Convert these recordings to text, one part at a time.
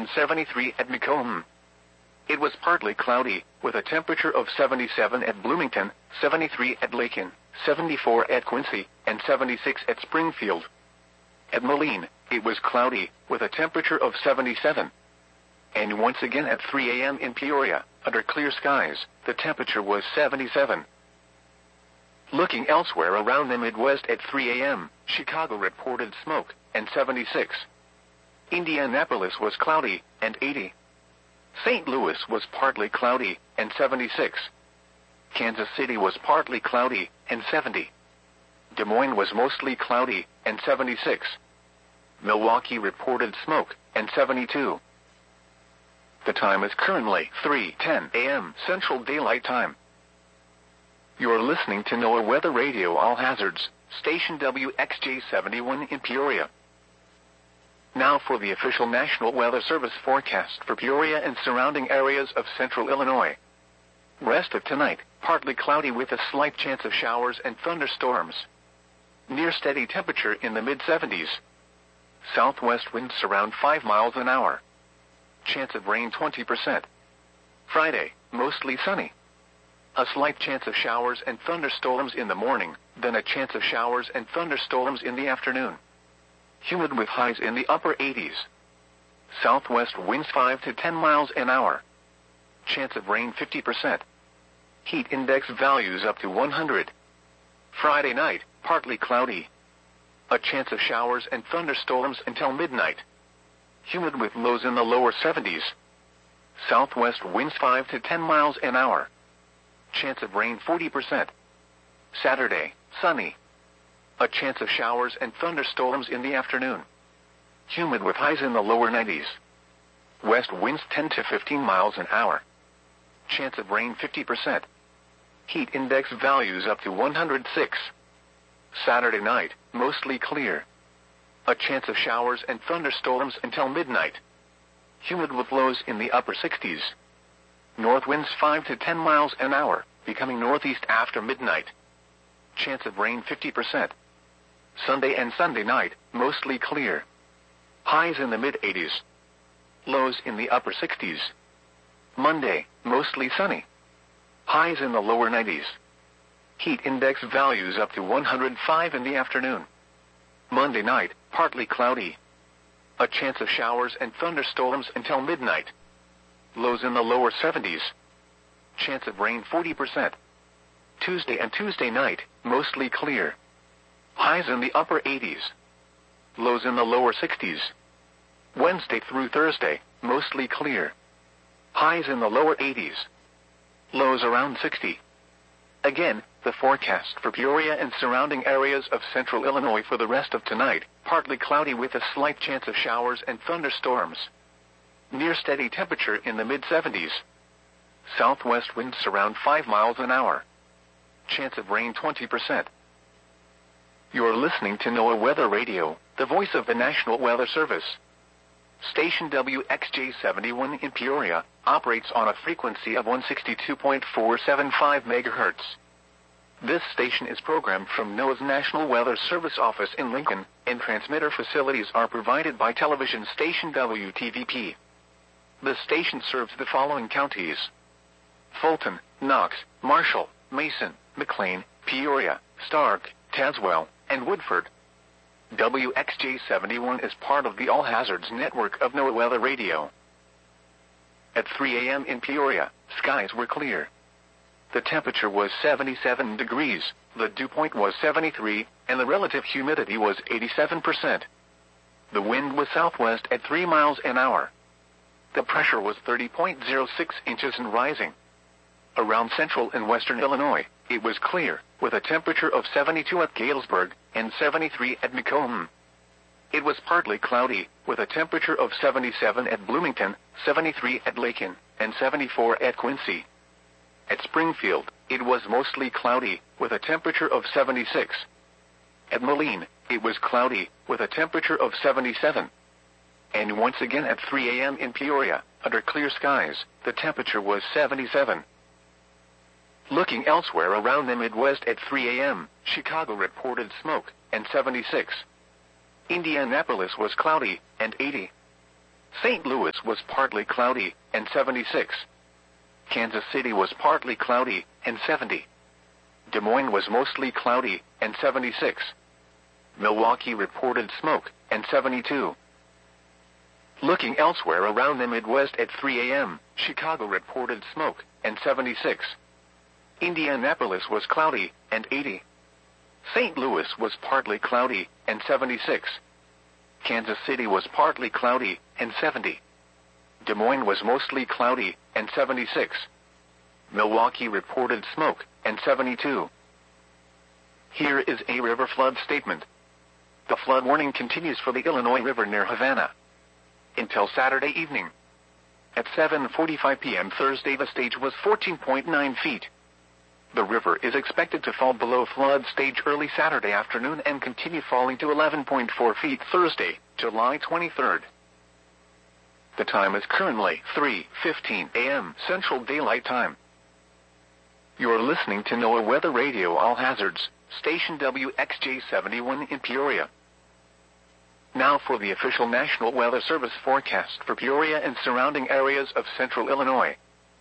and 73 at Macomb. It was partly cloudy, with a temperature of 77 at Bloomington, 73 at Lakin, 74 at Quincy, and 76 at Springfield. At Moline, it was cloudy, with a temperature of 77. And once again at 3 a.m. in Peoria, under clear skies, the temperature was 77. Looking elsewhere around the Midwest at 3 a.m., Chicago reported smoke, and 76. Indianapolis was cloudy, and 80. St. Louis was partly cloudy, and 76. Kansas City was partly cloudy, and 70. Des Moines was mostly cloudy, and 76. Milwaukee reported smoke, and 72. The time is currently 3:10 a.m. Central Daylight Time. You are listening to NOAA Weather Radio All Hazards, station WXJ71 in Peoria. Now for the official National Weather Service forecast for Peoria and surrounding areas of central Illinois. Rest of tonight, partly cloudy with a slight chance of showers and thunderstorms. Near steady temperature in the mid-70s. Southwest winds around 5 miles an hour. Chance of rain 20%. Friday, mostly sunny. A slight chance of showers and thunderstorms in the morning, then a chance of showers and thunderstorms in the afternoon. Humid with highs in the upper 80s. Southwest winds 5 to 10 miles an hour. Chance of rain 50%. Heat index values up to 100. Friday night, partly cloudy. A chance of showers and thunderstorms until midnight. Humid with lows in the lower 70s. Southwest winds 5 to 10 miles an hour. Chance of rain 40%. Saturday, sunny. A chance of showers and thunderstorms in the afternoon. Humid with highs in the lower 90s. West winds 10 to 15 miles an hour. Chance of rain 50%. Heat index values up to 106. Saturday night, mostly clear. A chance of showers and thunderstorms until midnight. Humid with lows in the upper 60s. North winds 5 to 10 miles an hour, becoming northeast after midnight. Chance of rain 50%. Sunday and Sunday night, mostly clear. Highs in the mid-80s. Lows in the upper 60s. Monday, mostly sunny. Highs in the lower 90s. Heat index values up to 105 in the afternoon. Monday night, partly cloudy. A chance of showers and thunderstorms until midnight. Lows in the lower 70s. Chance of rain 40%. Tuesday and Tuesday night, mostly clear. Highs in the upper 80s. Lows in the lower 60s. Wednesday through Thursday, mostly clear. Highs in the lower 80s. Lows around 60. Again, the forecast for Peoria and surrounding areas of central Illinois for the rest of tonight, partly cloudy with a slight chance of showers and thunderstorms. Near steady temperature in the mid-70s. Southwest winds around 5 miles an hour. Chance of rain 20%. You are listening to NOAA Weather Radio, the voice of the National Weather Service. Station WXJ71 in Peoria operates on a frequency of 162.475 MHz. This station is programmed from NOAA's National Weather Service office in Lincoln, and transmitter facilities are provided by television station WTVP. The station serves the following counties: Fulton, Knox, Marshall, Mason, McLean, Peoria, Stark, Tazewell, and Woodford. WXJ71 is part of the All Hazards network of NOAA Weather Radio. At 3 a.m. in Peoria, skies were clear. The temperature was 77 degrees, the dew point was 73, and the relative humidity was 87%. The wind was southwest at 3 miles an hour. The pressure was 30.06 inches and rising. Around central and western Illinois, it was clear, with a temperature of 72 at Galesburg and 73 at Macomb. It was partly cloudy, with a temperature of 77 at Bloomington, 73 at Lakin, and 74 at Quincy. At Springfield, it was mostly cloudy, with a temperature of 76. At Moline, it was cloudy, with a temperature of 77. And once again at 3 a.m. in Peoria, under clear skies, the temperature was 77. Looking elsewhere around the Midwest at 3 a.m., Chicago reported smoke, and 76. Indianapolis was cloudy, and 80. St. Louis was partly cloudy and 76. Kansas City was partly cloudy and 70. Des Moines was mostly cloudy and 76. Milwaukee reported smoke and 72. Looking elsewhere around the Midwest at 3 a.m., Chicago reported smoke and 76. Indianapolis was cloudy and 80. St. Louis was partly cloudy and 76. Kansas City was partly cloudy and 70. Des Moines was mostly cloudy and 76. Milwaukee reported smoke and 72. Here is a river flood statement. The flood warning continues for the Illinois River near Havana until Saturday evening. At 7:45 p.m. Thursday, the stage was 14.9 feet. The river is expected to fall below flood stage early Saturday afternoon and continue falling to 11.4 feet Thursday, July 23rd. The time is currently 3:15 a.m. Central Daylight Time. You're listening to NOAA Weather Radio All Hazards, station WXJ71 in Peoria. Now for the official National Weather Service forecast for Peoria and surrounding areas of central Illinois.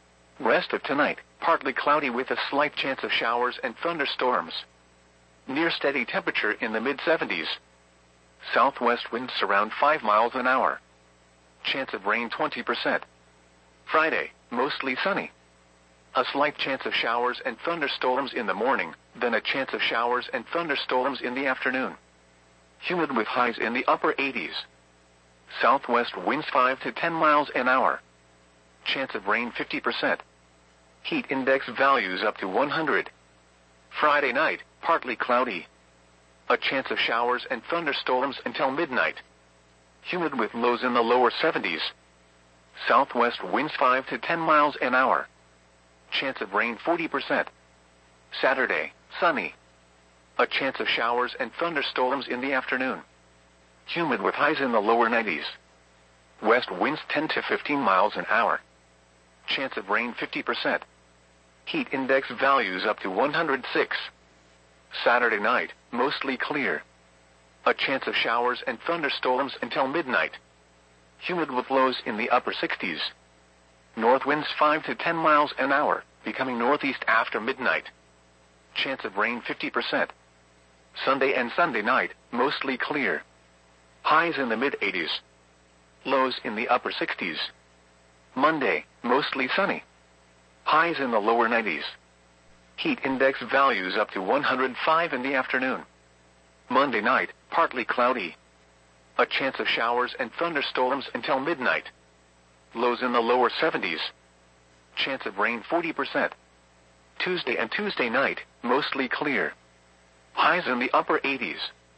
Rest of tonight, partly cloudy with a slight chance of showers and thunderstorms. Near steady temperature in the mid-70s. Southwest winds around 5 miles an hour. Chance of rain 20%. Friday, mostly sunny. A slight chance of showers and thunderstorms in the morning, then a chance of showers and thunderstorms in the afternoon. Humid with highs in the upper 80s. Southwest winds 5 to 10 miles an hour. Chance of rain 50%. Heat index values up to 100. Friday night, partly cloudy. A chance of showers and thunderstorms until midnight. Humid with lows in the lower 70s. Southwest winds 5 to 10 miles an hour. Chance of rain 40%. Saturday, sunny. A chance of showers and thunderstorms in the afternoon. Humid with highs in the lower 90s. West winds 10 to 15 miles an hour. Chance of rain 50%. Heat index values up to 106. Saturday night, mostly clear. A chance of showers and thunderstorms until midnight. Humid with lows in the upper 60s. North winds 5 to 10 miles an hour, becoming northeast after midnight. Chance of rain 50%. Sunday and Sunday night, mostly clear. Highs in the mid-80s. Lows in the upper 60s. Monday, mostly sunny. Highs in the lower 90s. Heat index values up to 105 in the afternoon. Monday night, partly cloudy. A chance of showers and thunderstorms until midnight. Lows in the lower 70s. Chance of rain 40%. Tuesday and Tuesday night, mostly clear. Highs in the upper 80s.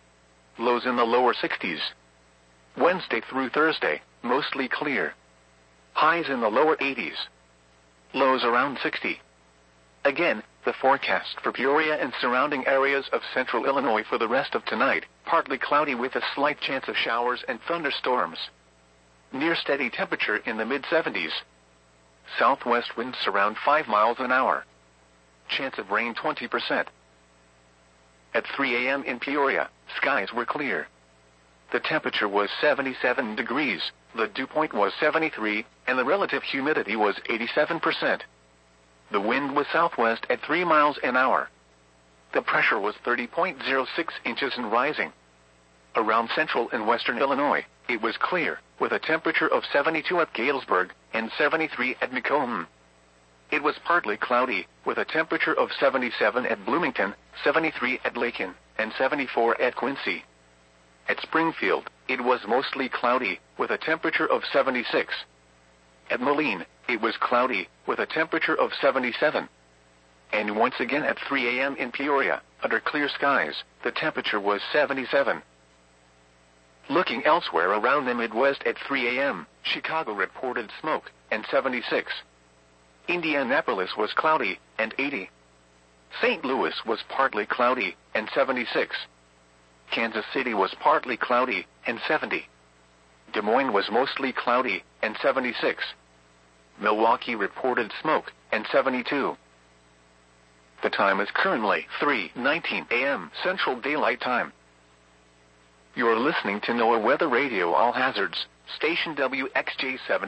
Lows in the lower 60s. Wednesday through Thursday, mostly clear. Highs in the lower 80s. Lows around 60. Again, the forecast for Peoria and surrounding areas of central Illinois for the rest of tonight, partly cloudy with a slight chance of showers and thunderstorms. Near steady temperature in the mid-70s. Southwest winds around 5 miles an hour. Chance of rain 20%. At 3 a.m. in Peoria, skies were clear. The temperature was 77 degrees, the dew point was 73, and the relative humidity was 87%. The wind was southwest at 3 miles an hour. The pressure was 30.06 inches and rising. Around central and western Illinois, it was clear, with a temperature of 72 at Galesburg and 73 at Macomb. It was partly cloudy, with a temperature of 77 at Bloomington, 73 at Lakin, and 74 at Quincy. At Springfield, it was mostly cloudy, with a temperature of 76. At Moline, it was cloudy, with a temperature of 77. And once again at 3 a.m. in Peoria, under clear skies, the temperature was 77. Looking elsewhere around the Midwest at 3 a.m., Chicago reported smoke, and 76. Indianapolis was cloudy, and 80. St. Louis was partly cloudy, and 76. Kansas City was partly cloudy, and 70. Des Moines was mostly cloudy, and 76. Milwaukee reported smoke, and 72. The time is currently 3:19 a.m. Central Daylight Time. You're listening to NOAA Weather Radio All Hazards, Station WXJ7